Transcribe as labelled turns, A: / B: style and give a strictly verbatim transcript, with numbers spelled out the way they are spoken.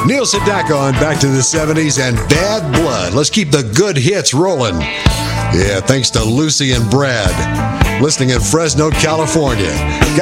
A: Neil Sedaka on Back to the seventies and Bad Blood. Let's keep the good hits rolling. Yeah, thanks to Lucy and Brad, listening in Fresno, California.